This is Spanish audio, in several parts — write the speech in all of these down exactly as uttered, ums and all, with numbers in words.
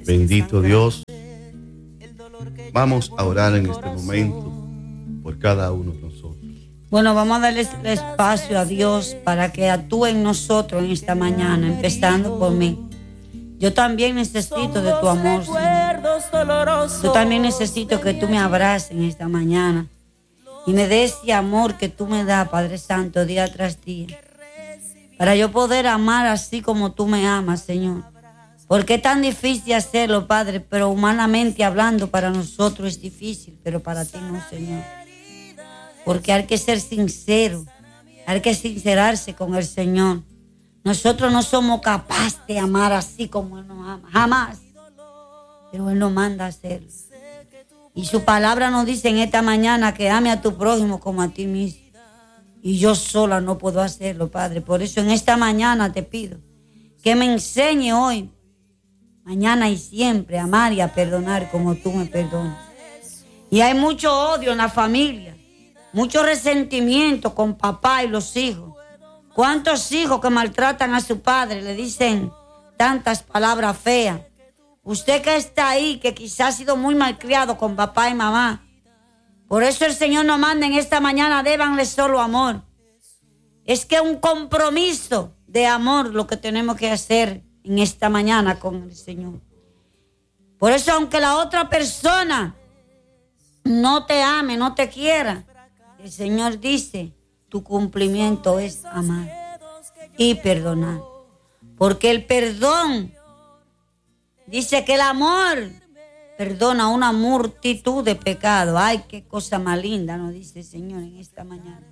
Bendito Dios. Vamos a orar en este momento por cada uno de nosotros. Bueno, vamos a darle el espacio a Dios para que actúe en nosotros en esta mañana, empezando por mí. Yo también necesito de tu amor, Señor. Yo también necesito que tú me abraces en esta mañana y me des ese amor que tú me das, Padre Santo, día tras día, para yo poder amar así como tú me amas, Señor. Porque es tan difícil hacerlo, Padre, pero humanamente hablando para nosotros es difícil, pero para ti no, Señor. Porque hay que ser sincero, hay que sincerarse con el Señor. Nosotros no somos capaces de amar así como Él nos ama, jamás. Pero Él nos manda a hacerlo. Y su palabra nos dice en esta mañana que ame a tu prójimo como a ti mismo. Y yo sola no puedo hacerlo, Padre. Por eso en esta mañana te pido que me enseñe hoy, mañana y siempre, a amar y a perdonar como tú me perdonas. Y hay mucho odio en la familia, mucho resentimiento con papá y los hijos. ¿Cuántos hijos que maltratan a su padre le dicen tantas palabras feas? Usted que está ahí, que quizás ha sido muy malcriado con papá y mamá. Por eso el Señor nos manda en esta mañana, débanle solo amor. Es que un compromiso de amor lo que tenemos que hacer en esta mañana con el Señor. Por eso, aunque la otra persona no te ame, no te quiera, el Señor dice, tu cumplimiento es amar y perdonar. Porque el perdón, dice que el amor perdona una multitud de pecados. Ay, qué cosa más linda nos dice el Señor en esta mañana.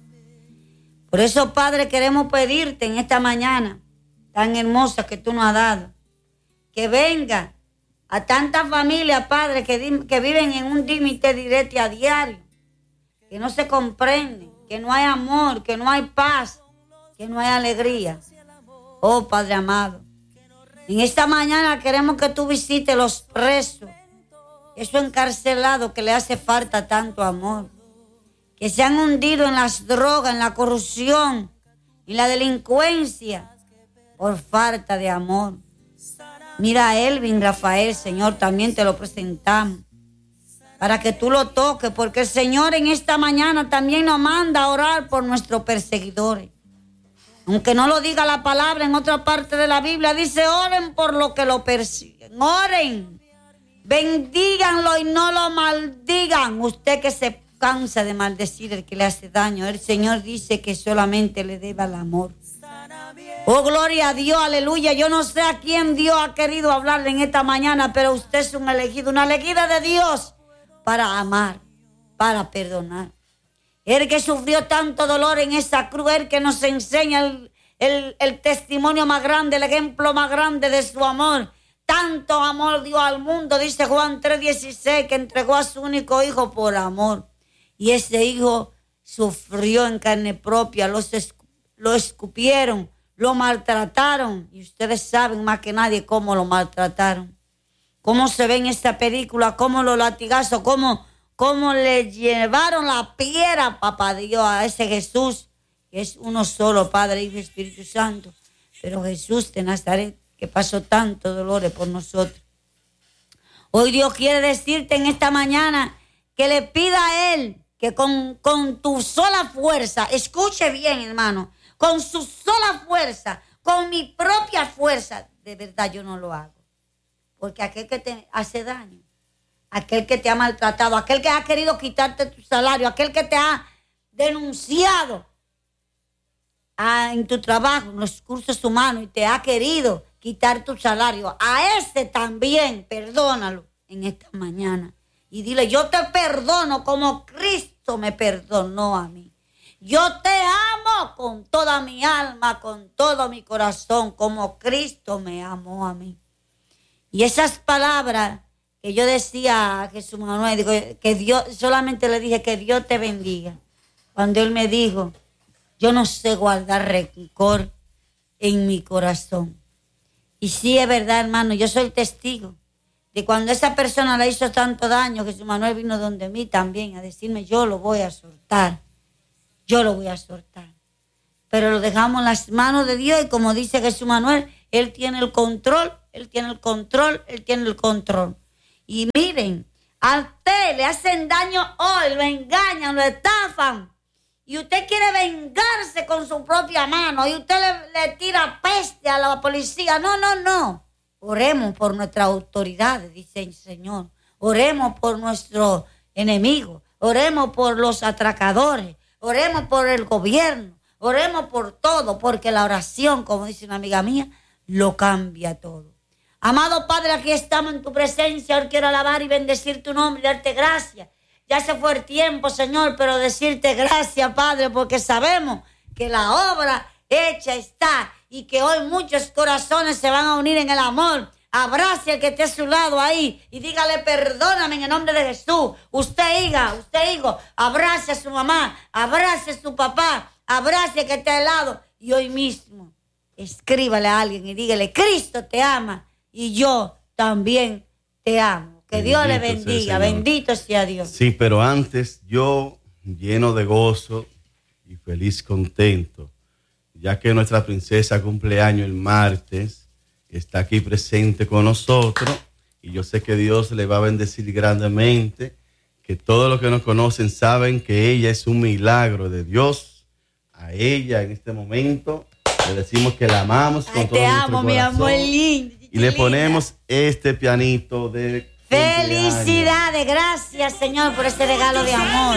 Por eso, Padre, queremos pedirte en esta mañana tan hermosa que tú nos has dado, que venga a tantas familias, Padre, que, que viven en un límite directo a diario, que no se comprenden, que no hay amor, que no hay paz, que no hay alegría. Oh, Padre amado, en esta mañana queremos que tú visites los presos, esos encarcelados que le hace falta tanto amor, que se han hundido en las drogas, en la corrupción, en la delincuencia, por falta de amor. Mira a Elvin Rafael, Señor, también te lo presentamos, para que tú lo toques, porque el Señor en esta mañana también nos manda a orar por nuestros perseguidores. Aunque no lo diga la palabra en otra parte de la Biblia, dice, oren por lo que lo persiguen, oren, bendíganlo y no lo maldigan. Usted que se cansa de maldecir el que le hace daño, el Señor dice que solamente le deba el amor. Oh, gloria a Dios, aleluya. Yo no sé a quién Dios ha querido hablarle en esta mañana, pero usted es un elegido, una elegida de Dios para amar, para perdonar. El que sufrió tanto dolor en esa cruz, el que nos enseña el, el, el testimonio más grande, el ejemplo más grande de su amor. Tanto amor dio al mundo, dice Juan tres dieciséis, que entregó a su único hijo por amor. Y ese hijo sufrió en carne propia, los escu- lo escupieron, lo maltrataron. Y ustedes saben más que nadie cómo lo maltrataron. Cómo se ve en esta película, cómo los latigazos, cómo, cómo le llevaron la piedra, papá Dios, a ese Jesús, que es uno solo, Padre, Hijo y Espíritu Santo. Pero Jesús de Nazaret, que pasó tantos dolores por nosotros. Hoy Dios quiere decirte en esta mañana que le pida a Él que con, con tu sola fuerza, escuche bien, hermano, con su sola fuerza, con mi propia fuerza, de verdad yo no lo hago. Porque aquel que te hace daño, aquel que te ha maltratado, aquel que ha querido quitarte tu salario, aquel que te ha denunciado a, en tu trabajo, en los recursos humanos, y te ha querido quitar tu salario, a ese también perdónalo en esta mañana. Y dile, yo te perdono como Cristo me perdonó a mí. Yo te amo con toda mi alma, con todo mi corazón, como Cristo me amó a mí. Y esas palabras que yo decía a Jesús Manuel, digo, que Dios, solamente le dije que Dios te bendiga. Cuando Él me dijo, yo no sé guardar rencor en mi corazón. Y sí, es verdad, hermano, yo soy testigo de cuando esa persona le hizo tanto daño, Jesús Manuel vino donde mí también a decirme, yo lo voy a soltar, yo lo voy a soltar. Pero lo dejamos en las manos de Dios y como dice Jesús Manuel, Él tiene el control Él tiene el control, Él tiene el control. Y miren, a usted le hacen daño hoy, lo engañan, lo estafan. Y usted quiere vengarse con su propia mano. Y usted le, le tira peste a la policía. No, no, no. Oremos por nuestras autoridades, dice el Señor. Oremos por nuestros enemigos. Oremos por los atracadores. Oremos por el gobierno. Oremos por todo. Porque la oración, como dice una amiga mía, lo cambia todo. Amado Padre, aquí estamos en tu presencia. Hoy quiero alabar y bendecir tu nombre y darte gracias. Ya se fue el tiempo, Señor, pero decirte gracias, Padre, porque sabemos que la obra hecha está y que hoy muchos corazones se van a unir en el amor. Abrace al que esté a su lado ahí y dígale perdóname en el nombre de Jesús. Usted, hija, usted, hijo, abrace a su mamá, abrace a su papá, abrace al que esté al lado y hoy mismo escríbale a alguien y dígale, Cristo te ama y yo también te amo. Que Dios le bendiga, bendito sea Dios. Sí, pero antes yo, lleno de gozo y feliz contento, ya que nuestra princesa cumpleaños el martes, está aquí presente con nosotros, y yo sé que Dios le va a bendecir grandemente, que todos los que nos conocen saben que ella es un milagro de Dios. A ella en este momento le decimos que la amamos con Ay, todo te nuestro amo, mi corazón, amor lindo. y le ponemos este pianito de felicidades, gracias Señor por ese regalo de amor.